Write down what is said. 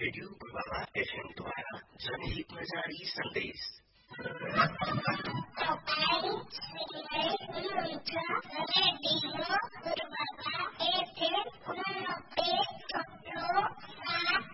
Radio Purwala FM द्वारा जनहित में जारी संदेश।